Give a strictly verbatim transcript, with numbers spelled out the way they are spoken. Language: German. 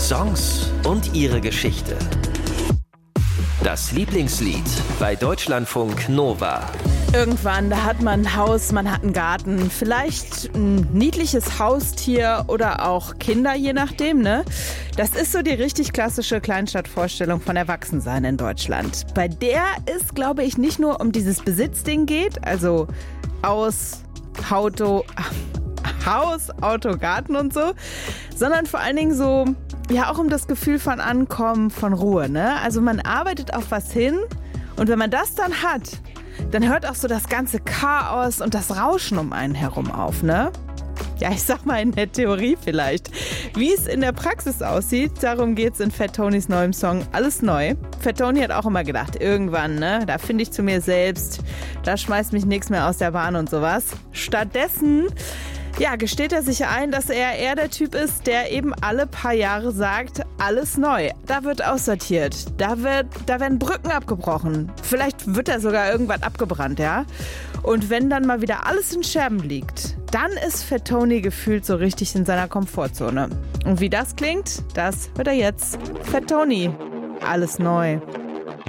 Songs und ihre Geschichte. Das Lieblingslied bei Deutschlandfunk Nova. Irgendwann, da hat man ein Haus, man hat einen Garten, vielleicht ein niedliches Haustier oder auch Kinder, je nachdem, ne? Das ist so die richtig klassische Kleinstadtvorstellung von Erwachsensein in Deutschland. Bei der es, glaube ich, nicht nur um dieses Besitzding geht, also Haus, Auto, Haus, Auto, Garten und so, sondern vor allen Dingen so, ja, auch um das Gefühl von Ankommen, von Ruhe, ne? Also man arbeitet auf was hin und wenn man das dann hat, dann hört auch so das ganze Chaos und das Rauschen um einen herum auf, ne? Ja, ich sag mal in der Theorie vielleicht. Wie es in der Praxis aussieht, darum geht's in Fat Tonys neuem Song Alles Neu. Fat Tony hat auch immer gedacht, irgendwann, ne, da finde ich zu mir selbst, da schmeißt mich nichts mehr aus der Bahn und sowas. Stattdessen, ja, gesteht er sich ein, dass er eher der Typ ist, der eben alle paar Jahre sagt, alles neu. Da wird aussortiert, da, wird, da werden Brücken abgebrochen. Vielleicht wird er sogar irgendwann abgebrannt, ja. Und wenn dann mal wieder alles in Scherben liegt, dann ist Fat Tony gefühlt so richtig in seiner Komfortzone. Und wie das klingt, das hört er jetzt. Fat Tony, alles neu.